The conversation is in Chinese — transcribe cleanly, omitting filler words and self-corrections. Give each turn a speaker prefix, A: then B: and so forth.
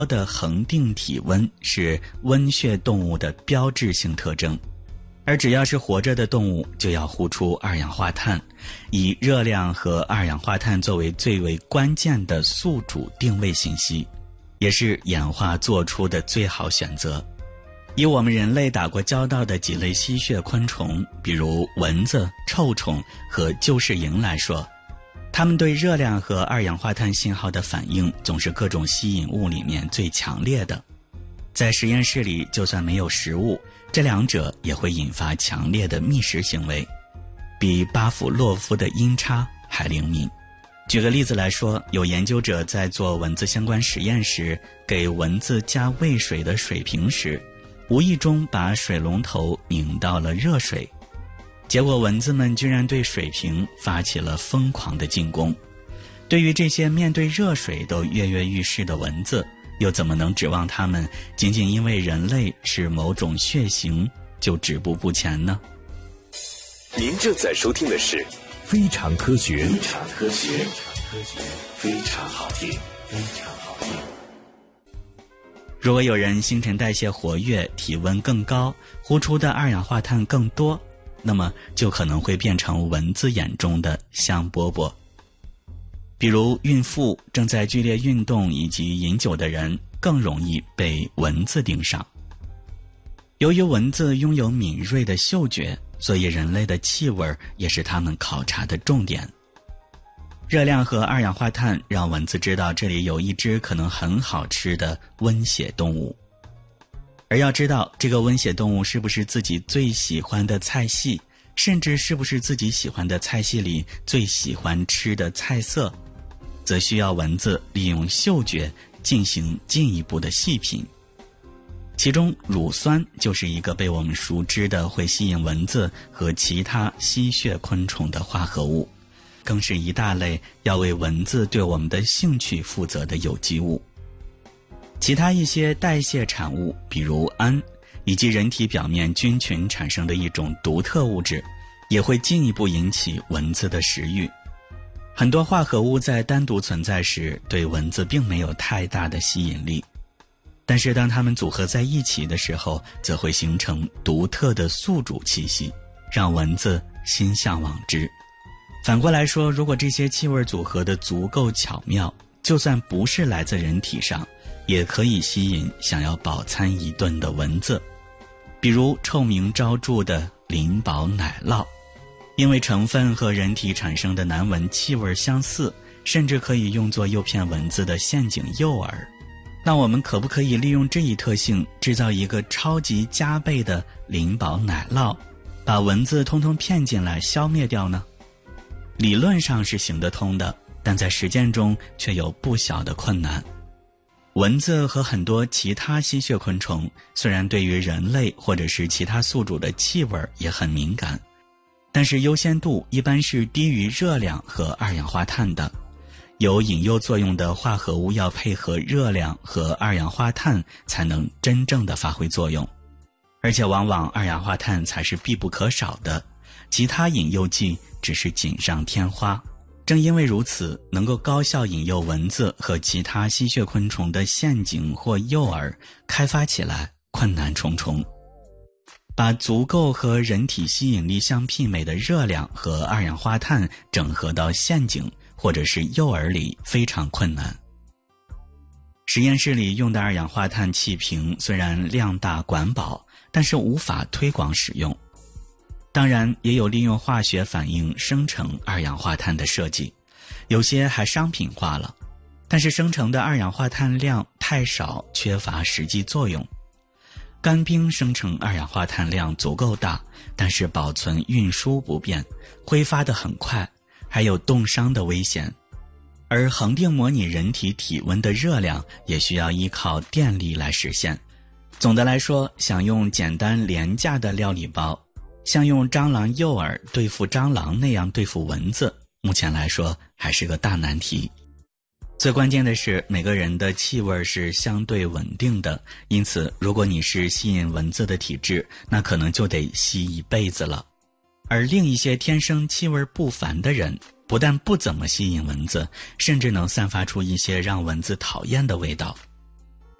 A: 的恒定体温是温血动物的标志性特征，而只要是活着的动物就要呼出二氧化碳，以热量和二氧化碳作为最为关键的宿主定位信息，也是演化做出的最好选择。以我们人类打过交道的几类吸血昆虫，比如蚊子、臭虫和旧氏蝇来说，它们对热量和二氧化碳信号的反应总是各种吸引物里面最强烈的。在实验室里，就算没有食物，这两者也会引发强烈的觅食行为，比巴甫洛夫的音叉还灵敏。举个例子来说，有研究者在做蚊子相关实验时，给蚊子加喂水的水瓶时，无意中把水龙头拧到了热水，结果蚊子们居然对水瓶发起了疯狂的进攻。对于这些面对热水都跃跃欲试的蚊子，又怎么能指望它们仅仅因为人类是某种血型就止步不前呢？
B: 您正在收听的是非常科学，非常科学，非常好听，非常好听。
A: 如果有人新陈代谢活跃，体温更高，呼出的二氧化碳更多，那么就可能会变成蚊子眼中的香饽饽。比如孕妇、正在剧烈运动以及饮酒的人更容易被蚊子盯上。由于蚊子拥有敏锐的嗅觉，所以人类的气味也是他们考察的重点。热量和二氧化碳让蚊子知道这里有一只可能很好吃的温血动物。而要知道这个温血动物是不是自己最喜欢的菜系，甚至是不是自己喜欢的菜系里最喜欢吃的菜色，则需要蚊子利用嗅觉进行进一步的细品。其中乳酸就是一个被我们熟知的会吸引蚊子和其他吸血昆虫的化合物，更是一大类要为蚊子对我们的兴趣负责的有机物。其他一些代谢产物，比如氨，以及人体表面菌群产生的一种独特物质，也会进一步引起蚊子的食欲。很多化合物在单独存在时，对蚊子并没有太大的吸引力，但是当它们组合在一起的时候，则会形成独特的宿主气息，让蚊子心向往之。反过来说，如果这些气味组合的足够巧妙，就算不是来自人体上，也可以吸引想要饱餐一顿的蚊子。比如臭名昭著的灵宝奶酪，因为成分和人体产生的难闻气味相似，甚至可以用作诱骗蚊子的陷阱诱饵。那我们可不可以利用这一特性，制造一个超级加倍的灵宝奶酪，把蚊子通通骗进来消灭掉呢？理论上是行得通的，但在实践中却有不小的困难。蚊子和很多其他吸血昆虫虽然对于人类或者是其他宿主的气味也很敏感，但是优先度一般是低于热量和二氧化碳的。有引诱作用的化合物要配合热量和二氧化碳才能真正的发挥作用，而且往往二氧化碳才是必不可少的，其他引诱剂只是锦上添花。正因为如此，能够高效引诱蚊子和其他吸血昆虫的陷阱或诱饵开发起来困难重重。把足够和人体吸引力相媲美的热量和二氧化碳整合到陷阱或者是诱饵里非常困难。实验室里用的二氧化碳气瓶虽然量大管饱，但是无法推广使用。当然也有利用化学反应生成二氧化碳的设计，有些还商品化了，但是生成的二氧化碳量太少，缺乏实际作用。干冰生成二氧化碳量足够大，但是保存运输不便，挥发得很快，还有冻伤的危险。而恒定模拟人体体温的热量也需要依靠电力来实现。总的来说，想用简单廉价的料理包，像用蟑螂诱饵对付蟑螂那样对付蚊子，目前来说还是个大难题。最关键的是，每个人的气味是相对稳定的，因此如果你是吸引蚊子的体质，那可能就得吸一辈子了。而另一些天生气味不凡的人，不但不怎么吸引蚊子，甚至能散发出一些让蚊子讨厌的味道。